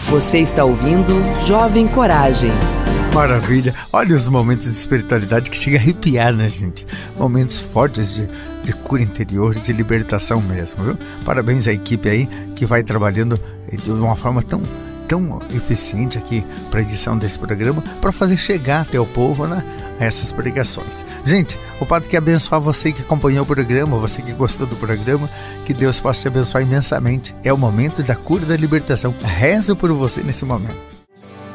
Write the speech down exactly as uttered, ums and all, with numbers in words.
Você está ouvindo Jovem Coragem. Maravilha. Olha os momentos de espiritualidade que chega a arrepiar, né, gente? Momentos fortes de, de cura interior, de libertação mesmo, viu? Parabéns à equipe aí que vai trabalhando de uma forma tão, tão eficiente aqui para a edição desse programa, para fazer chegar até o povo, né, essas pregações. Gente, o Padre quer abençoar você que acompanhou o programa, você que gostou do programa, que Deus possa te abençoar imensamente. É o momento da cura e da libertação. Rezo por você nesse momento.